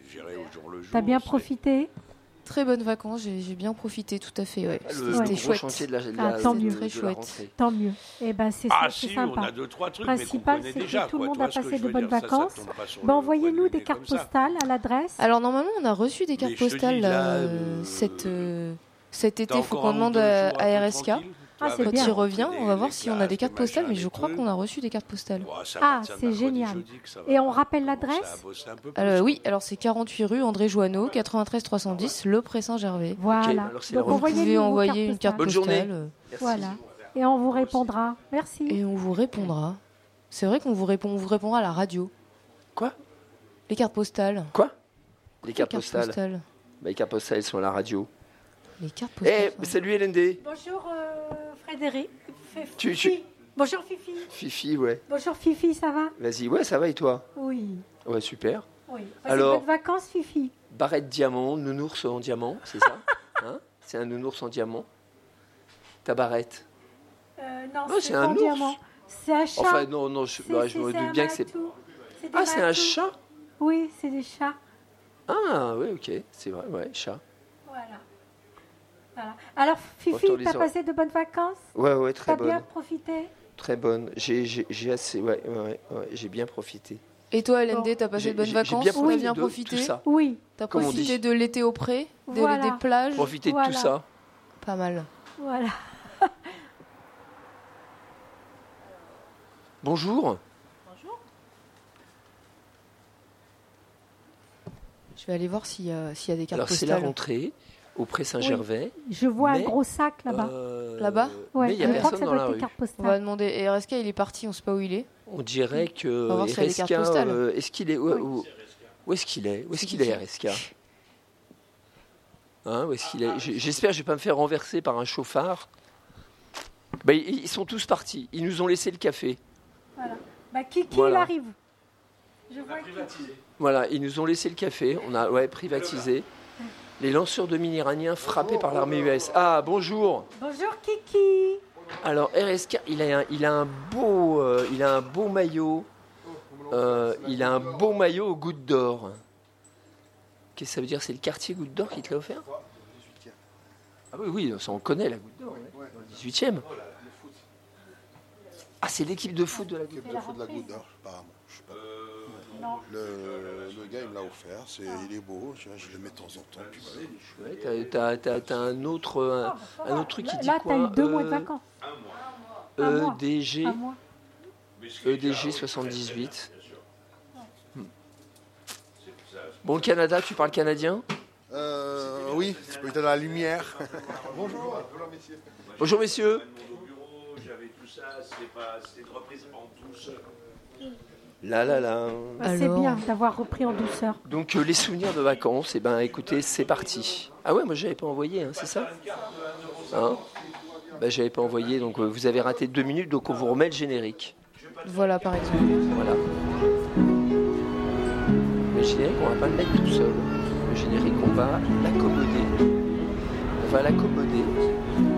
j'irai au jour le jour. T'as bien profité? Très bonnes vacances, j'ai bien profité, tout à fait. Ouais. C'était chouette. Chantier de la, tant mieux. Très chouette. Tant mieux. Et ben c'est si, sympa. on a 2-3 trucs, Principal, mais c'est qu'on connaît déjà. que tout le monde quoi. a Tu vois ce passé que de je veux bonnes dire, ça vacances. tombe pas sur Ben, le envoyez-nous coin des du cartes nez comme ça. postales à l'adresse. Alors normalement, on a reçu des cartes Mais je te postales dis, là, cet T'as été. Il faut encore qu'on un ou demande deux à jours un peu RSK. tranquille, Ah, tu c'est vois, bien. Quand il avec revient, les- on va voir les si on a des classes, cartes les postales, mais machins je et crois tout. qu'on a reçu des cartes postales. Ouais, ça Ah, appartient c'est mercredi, génial. jeudi que ça va Et on rappelle commencer l'adresse? à bosser un peu plus, Oui, alors c'est 48 rue André Joanneau, 93 310, Le Pré-Saint-Gervais. Voilà. alors c'est Donc la Vous pouvez envoyez-nous vos envoyer une carte Bonne journée. postale Voilà. Et on vous répondra. Merci. et on vous répondra. C'est vrai qu'on vous répondra à la radio. Quoi? Les cartes postales. Quoi? Les Les cartes postales. Bah, les cartes postales, elles sont à la radio. Les cartes Eh, postales. salut LND. Bonjour Frédéric. Tu- Fifi. Bonjour Fifi. Fifi, ouais. Bonjour Fifi, ça va? Vas-y, ouais, ça va et toi? Oui. Ouais, super. Oui. Passez Alors- de bonnes vacances Fifi. Barrette diamant, nounours en diamant, c'est ça? Hein? C'est un nounours en diamant? Ta barrette? Non, Oh, c'est pas un en ours. diamant. C'est un chat. Enfin, non, je me doute bien que c'est... Ah, c'est un chat? Oui, c'est des chats. Ah, oui, ok, c'est vrai, ouais, chat. Voilà. Alors Fifi, Autant les t'as or- passé de bonnes vacances? Ouais, très T'as bien bonne. profité? Très bonne. J'ai assez... Ouais, j'ai bien profité. Et toi, LND, Bon. t'as passé de bonnes J'ai vacances? bien T'as profité bien de profité? tout ça. Oui. T'as Comme on profité dit. de l'été au pré, Voilà. des plages? Profiter de Voilà. tout ça. Pas mal. Voilà. Bonjour. Je vais aller voir s'il y a des cartes Alors, c'est la postales. rentrée au Pré-Saint-Gervais. Je vois Mais, un gros sac là-bas. Là-bas Ouais, Mais il n'y a je crois que personne ça dans doit la être rue. des cartes On va postales. demander. Et RSK, il est parti, on sait pas où il est. On dirait On que va voir s'il y a des cartes RSK, postales. est-ce qu'il est où est-ce qu'il est? Où est-ce qu'il est, RSK? Hein, où est-ce qu'il est? J'espère que je vais pas me faire renverser par un chauffard. Ben, ils sont tous partis. Ils nous ont laissé le café. Voilà. Bah, Kiki, Voilà. il arrive. Je vois Kiki. Voilà, ils nous ont laissé le café. On a privatisé. Les lanceurs de mines iraniens frappés par l'armée US. Ah, bonjour. Bonjour Kiki. Alors RSK, il a un beau maillot. Il a un beau maillot aux gouttes d'or. Qu'est-ce que ça veut dire? C'est le quartier Goutte d'Or qui te l'a offert? Ah oui, ça on connaît la Goutte d'Or. Ouais. 18e. Ah, c'est l'équipe de foot de la Goutte L'équipe de foot de la Goutte d'Or, apparemment. Je sais pas. Le gars, il me l'a offert. Il est beau. Je le mets de temps en temps. Puis voilà. T'as un autre truc qui dit Là, quoi? t'as eu 2 mois de vacances. Un mois. EDG, Un mois. EDG 78. Bon, le Canada, tu parles canadien? Oui, tu peux être dans la lumière. Bonjour messieurs. J'avais tout ça, c'est de reprise en douceur. Là. Bah, c'est Alors bien d'avoir repris en douceur. Donc les souvenirs de vacances, eh ben écoutez, c'est parti. Ah ouais, moi j'avais pas envoyé, hein, c'est ça? Hein? Bah, j'avais pas envoyé, donc vous avez raté 2 minutes, donc on vous remet le générique. Voilà, par exemple. Voilà. Le générique, on va pas le mettre tout seul. Le générique, on va l'accommoder. On va l'accommoder.